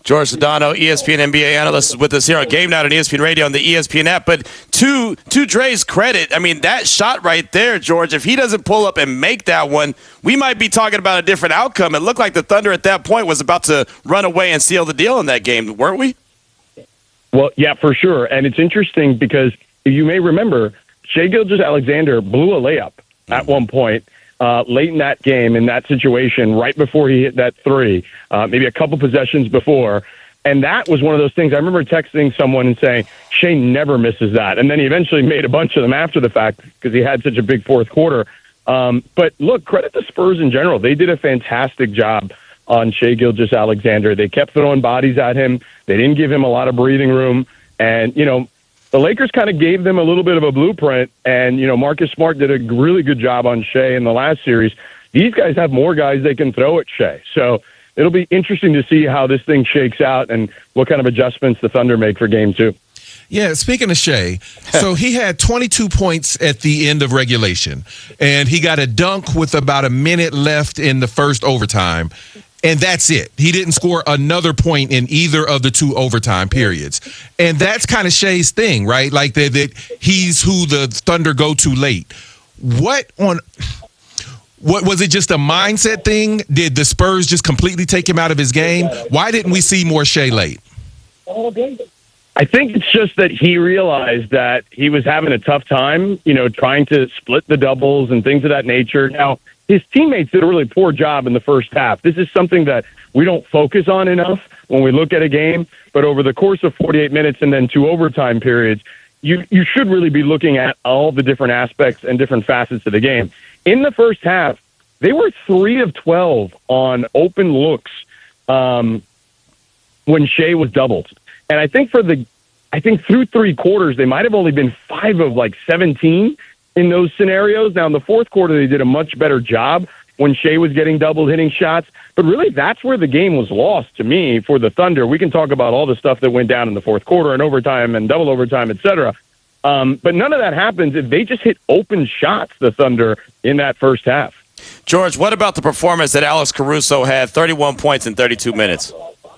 George Sedano, ESPN NBA analyst, is with us here on Game Night on ESPN Radio and the ESPN app. But to Dre's credit, I mean, that shot right there, George, if he doesn't pull up and make that one, we might be talking about a different outcome. It looked like the Thunder at that point was about to run away and seal the deal in that game, weren't we? Well, yeah, for sure. And it's interesting because you may remember Shai Gilgeous-Alexander blew a layup at one point late in that game, in that situation, right before he hit that three, maybe a couple possessions before. And that was one of those things. I remember texting someone and saying, Shai never misses that. And then he eventually made a bunch of them after the fact because he had such a big fourth quarter. But look, credit the Spurs in general. They did a fantastic job on Shai Gilgeous-Alexander. They kept throwing bodies at him. They didn't give him a lot of breathing room. And, you know, the Lakers kind of gave them a little bit of a blueprint, and, you know, Marcus Smart did a really good job on Shai in the last series. These guys have more guys they can throw at Shai. So it'll be interesting to see how this thing shakes out and what kind of adjustments the Thunder make for Game 2. Yeah, speaking of Shai, so he had 22 points at the end of regulation, and he got a dunk with about a minute left in the first overtime. And that's it. He didn't score another point in either of the two overtime periods. And that's kind of Shai's thing, right? Like that he's who the Thunder go to late. What was it, just a mindset thing? Did the Spurs just completely take him out of his game? Why didn't we see more Shai late? I think it's just that he realized that he was having a tough time, you know, trying to split the doubles and things of that nature. Now, his teammates did a really poor job in the first half. This is something that we don't focus on enough when we look at a game, but over the course of 48 minutes and then two overtime periods, you should really be looking at all the different aspects and different facets of the game. In the first half, they were 3 of 12 on open looks when Shai was doubled. And I think through three quarters, they might have only been 5 of like 17 in those scenarios. Now, in the fourth quarter, they did a much better job when Shai was getting doubled, hitting shots. But really, that's where the game was lost to me for the Thunder. We can talk about all the stuff that went down in the fourth quarter and overtime and double overtime, et cetera. But none of that happens if they just hit open shots, the Thunder, in that first half. George, what about the performance that Alex Caruso had, 31 points in 32 minutes?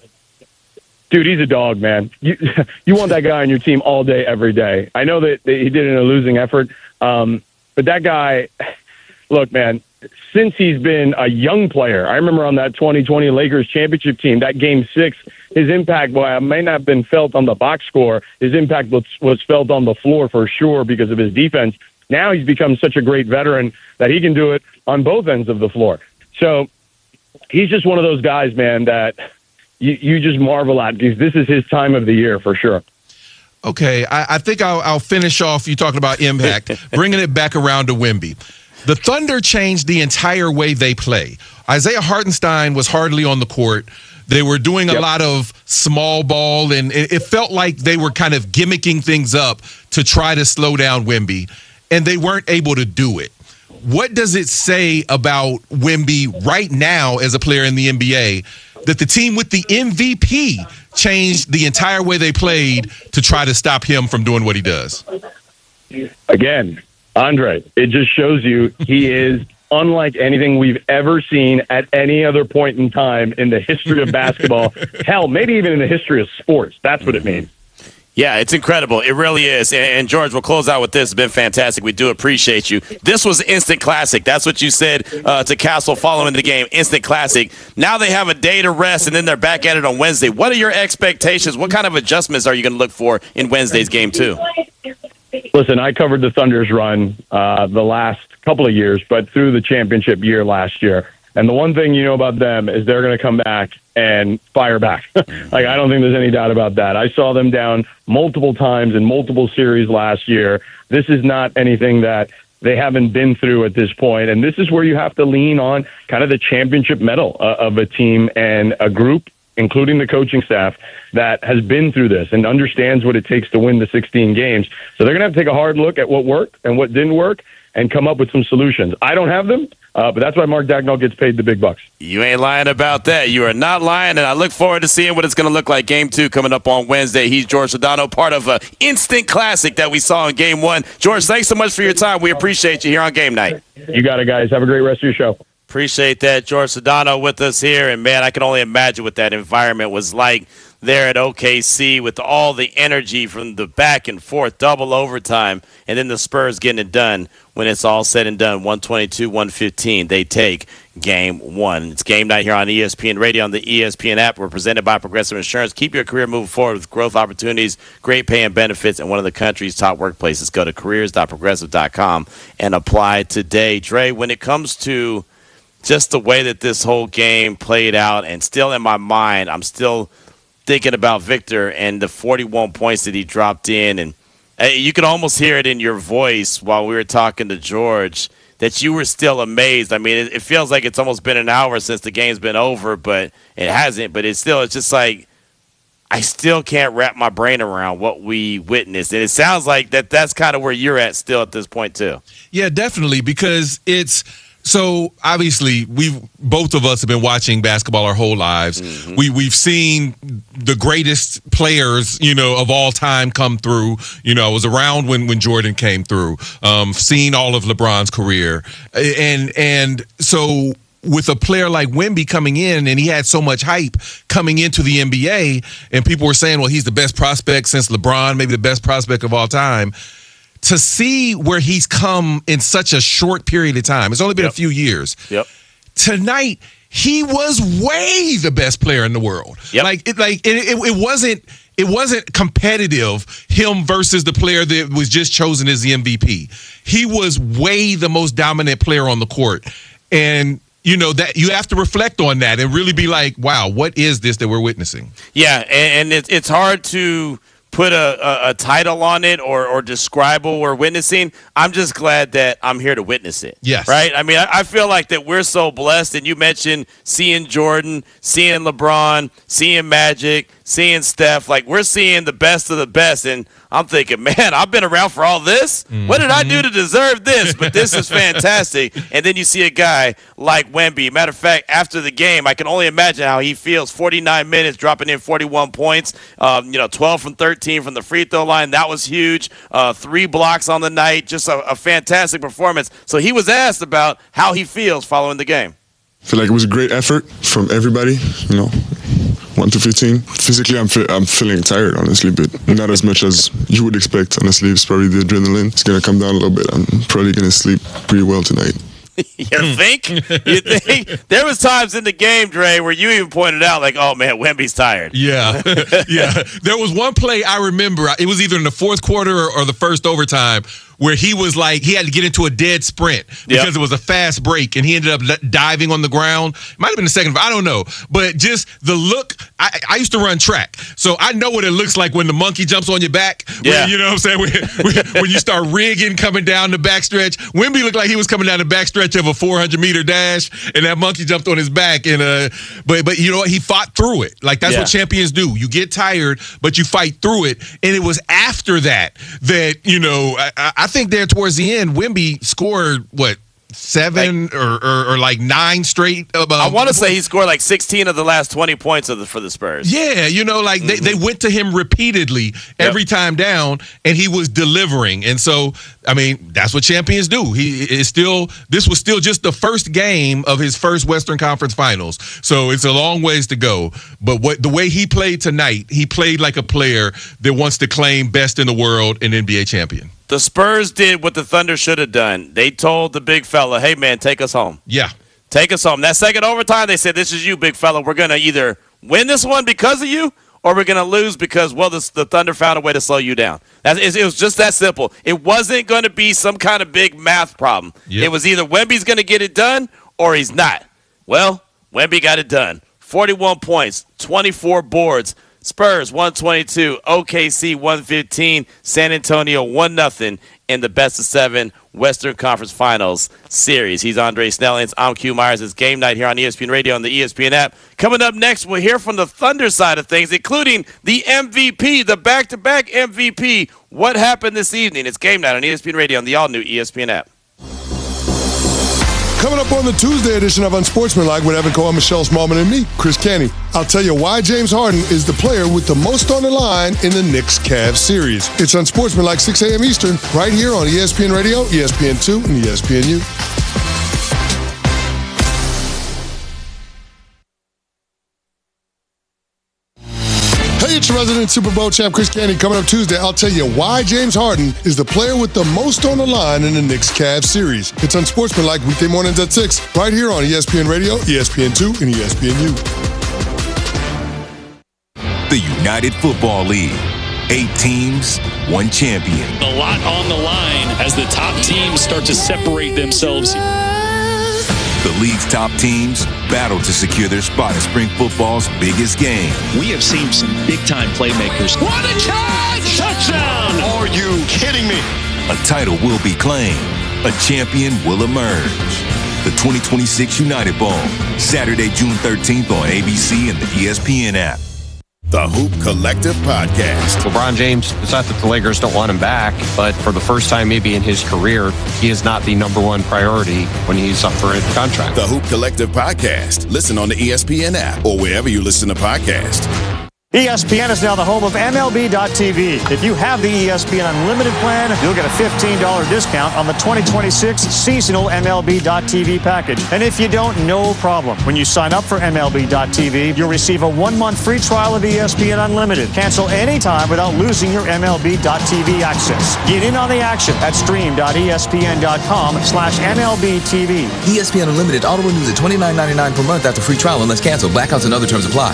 Dude, he's a dog, man. You want that guy on your team all day, every day. I know that he did it in a losing effort, but that guy, look, man, since he's been a young player, I remember on that 2020 Lakers championship team, that Game 6, his impact, well, it may not have been felt on the box score. His impact was felt on the floor for sure because of his defense. Now he's become such a great veteran that he can do it on both ends of the floor. So he's just one of those guys, man, that you just marvel at because this is his time of the year for sure. Okay, I think I'll finish off you talking about impact, bringing it back around to Wemby. The Thunder changed the entire way they play. Isaiah Hartenstein was hardly on the court. They were doing a lot of small ball, and it felt like they were kind of gimmicking things up to try to slow down Wemby, and they weren't able to do it. What does it say about Wemby right now as a player in the NBA that the team with the MVP changed the entire way they played to try to stop him from doing what he does? Again, Andre, it just shows you he is unlike anything we've ever seen at any other point in time in the history of basketball. Hell, maybe even in the history of sports. That's what it means. Yeah, it's incredible. It really is. And George, we'll close out with this. It's been fantastic. We do appreciate you. This was instant classic. That's what you said to Castle following the game. Instant classic. Now they have a day to rest, and then they're back at it on Wednesday. What are your expectations? What kind of adjustments are you going to look for in Wednesday's game, too? Listen, I covered the Thunder's run the last couple of years, but through the championship year last year. And the one thing you know about them is they're going to come back and fire back. Like, I don't think there's any doubt about that. I saw them down multiple times in multiple series last year. This is not anything that they haven't been through at this point. And this is where you have to lean on kind of the championship mettle of a team and a group, including the coaching staff, that has been through this and understands what it takes to win the 16 games. So they're going to have to take a hard look at what worked and what didn't work and come up with some solutions. I don't have them, but that's why Mark Daigneault gets paid the big bucks. You ain't lying about that. You are not lying, and I look forward to seeing what it's going to look like Game 2 coming up on Wednesday. He's George Sedano, part of an instant classic that we saw in Game 1. George, thanks so much for your time. We appreciate you here on Game Night. You got it, guys. Have a great rest of your show. Appreciate that. George Sedano with us here. And, man, I can only imagine what that environment was like there at OKC with all the energy from the back and forth, double overtime, and then the Spurs getting it done when it's all said and done. 122-115, they take Game 1. It's game night here on ESPN Radio on the ESPN app. We're presented by Progressive Insurance. Keep your career moving forward with growth opportunities, great pay and benefits, and one of the country's top workplaces. Go to careers.progressive.com and apply today. Dre, when it comes to just the way that this whole game played out, and still in my mind, I'm still thinking about Victor and the 41 points that he dropped in. And you could almost hear it in your voice while we were talking to George that you were still amazed. I mean, it feels like it's almost been an hour since the game's been over, but it hasn't. But it's just like I still can't wrap my brain around what we witnessed. And it sounds like that's kind of where you're at still at this point too. Yeah, definitely, because it's – so obviously, both of us have been watching basketball our whole lives. Mm-hmm. We've seen the greatest players, of all time come through. I was around when Jordan came through. Seen all of LeBron's career, and so with a player like Wemby coming in, and he had so much hype coming into the NBA, and people were saying, well, he's the best prospect since LeBron, maybe the best prospect of all time. To see where he's come in such a short period of time, it's only been a few years. Yep. Tonight, he was way the best player in the world. Yep. It wasn't competitive, him versus the player that was just chosen as the MVP. He was way the most dominant player on the court. And that you have to reflect on that and really be like, wow, what is this that we're witnessing? Yeah, and it's hard to put a title on it or describe what we're witnessing. I'm just glad that I'm here to witness it. Yes. Right? I mean, I feel like that we're so blessed, and you mentioned seeing Jordan, seeing LeBron, seeing Magic, seeing Steph. Like, we're seeing the best of the best, and I'm thinking, man, I've been around for all this? Mm-hmm. What did I do to deserve this? But this is fantastic. And then you see a guy like Wemby. Matter of fact, after the game, I can only imagine how he feels. 49 minutes, dropping in 41 points, 12 from 13 from the free throw line. That was huge. 3 blocks on the night. Just a fantastic performance. So he was asked about how he feels following the game. I feel like it was a great effort from everybody, 1 to 15. Physically, I'm feeling tired, honestly, but not as much as you would expect, honestly. It's probably the adrenaline. It's going to come down a little bit. I'm probably going to sleep pretty well tonight. You think? There was times in the game, Dre, where you even pointed out, like, oh, man, Wemby's tired. Yeah. Yeah. There was one play I remember. It was either in the fourth quarter or the first overtime where he was like, he had to get into a dead sprint because it was a fast break, and he ended up diving on the ground. It might have been the second, I don't know. But just the look, I used to run track, so I know what it looks like when the monkey jumps on your back. Yeah. You know what I'm saying? When you start rigging coming down the backstretch. Wemby looked like he was coming down the backstretch of a 400-meter dash, and that monkey jumped on his back. And but you know what? He fought through it. Like, that's what champions do. You get tired, but you fight through it. And it was after that, I think there towards the end, Wemby scored, 7 or like 9 straight? I want to say he scored like 16 of the last 20 points for the Spurs. Yeah, they went to him repeatedly every time down, and he was delivering. And so, I mean, that's what champions do. This was still just the first game of his first Western Conference Finals. So it's a long ways to go. But the way he played tonight, he played like a player that wants to claim best in the world and NBA champion. The Spurs did what the Thunder should have done. They told the big fella, hey, man, take us home. Yeah. Take us home. That second overtime, they said, this is you, big fella. We're going to either win this one because of you, or we're going to lose because, the Thunder found a way to slow you down. It was just that simple. It wasn't going to be some kind of big math problem. Yep. It was either Wemby's going to get it done or he's not. Well, Wemby got it done. 41 points, 24 boards. Spurs 122, OKC 115, San Antonio 1-0 in the best-of-7 Western Conference Finals series. He's Andre Snellings. I'm Q Myers. It's game night here on ESPN Radio and the ESPN app. Coming up next, we'll hear from the Thunder side of things, including the MVP, the back-to-back MVP. What happened this evening? It's game night on ESPN Radio and the all-new ESPN app. Coming up on the Tuesday edition of Unsportsmanlike with Evan Cohen, Michelle Smallman, and me, Chris Canty. I'll tell you why James Harden is the player with the most on the line in the Knicks-Cavs series. It's Unsportsmanlike, 6 a.m. Eastern, right here on ESPN Radio, ESPN2, and ESPNU. Hey, it's your resident Super Bowl champ, Chris Canty. Coming up Tuesday, I'll tell you why James Harden is the player with the most on the line in the Knicks-Cavs series. It's Unsportsmanlike weekday mornings at 6, right here on ESPN Radio, ESPN2, and ESPNU. The United Football League. 8 teams, 1 champion. A lot on the line as the top teams start to separate themselves. The league's top teams battle to secure their spot in spring football's biggest game. We have seen some big-time playmakers. What a catch! Touchdown! Are you kidding me? A title will be claimed. A champion will emerge. The 2026 United Bowl, Saturday, June 13th on ABC and the ESPN app. The Hoop Collective Podcast. LeBron James, it's not that the Lakers don't want him back, but for the first time maybe in his career, he is not the number one priority when he's up for a contract. The Hoop Collective Podcast. Listen on the ESPN app or wherever you listen to podcasts. ESPN is now the home of MLB.tv. If you have the ESPN Unlimited plan, you'll get a $15 discount on the 2026 seasonal MLB.tv package. And if you don't, no problem. When you sign up for MLB.tv, you'll receive a 1-month free trial of ESPN Unlimited. Cancel anytime without losing your MLB.tv access. Get in on the action at stream.espn.com/MLBTV. ESPN Unlimited auto renews at $29.99 per month after free trial unless canceled. Blackouts and other terms apply.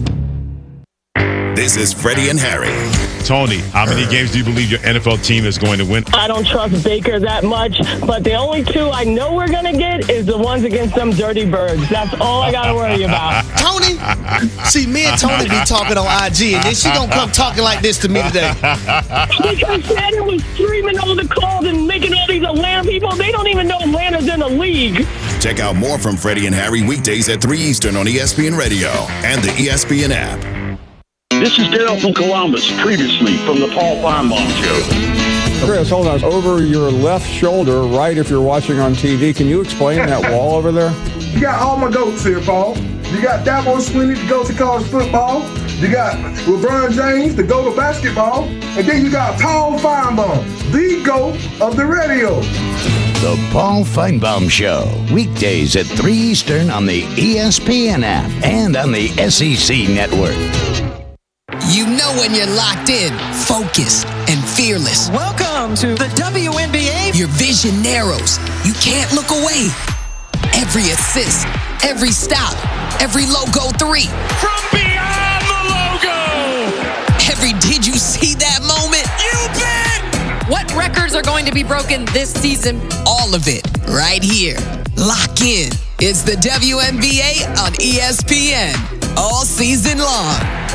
This is Freddie and Harry. Tony, how many games do you believe your NFL team is going to win? I don't trust Baker that much, but the only 2 I know we're going to get is the ones against them dirty birds. That's all I got to worry about. Tony, see, me and Tony be talking on IG, and then she don't come talking like this to me today. Because Shannon was streaming all the calls and making all these Atlanta people. They don't even know Atlanta's in the league. Check out more from Freddie and Harry weekdays at 3 Eastern on ESPN Radio and the ESPN app. This is Dale from Columbus, previously from the Paul Feinbaum Show. Chris, hold on. Over your left shoulder, right if you're watching on TV, can you explain that wall over there? You got all my goats here, Paul. You got Dabo Swinney, the goat to college football. You got LeBron James, the goat of basketball. And then you got Paul Feinbaum, the goat of the radio. The Paul Feinbaum Show, weekdays at 3 Eastern on the ESPN app and on the SEC Network. You know when you're locked in, focused, and fearless. Welcome to the WNBA. Your vision narrows. You can't look away. Every assist, every stop, every logo 3. From beyond the logo. Every did you see that moment? You bet. What records are going to be broken this season? All of it right here. Lock in. It's the WNBA on ESPN all season long.